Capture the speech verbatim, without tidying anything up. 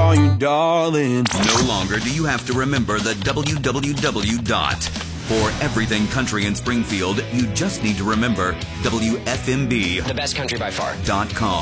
call you darling. No longer do you have to remember the W W W dot. For everything country in Springfield, you just need to remember W F M B. The best country by far. Dot com.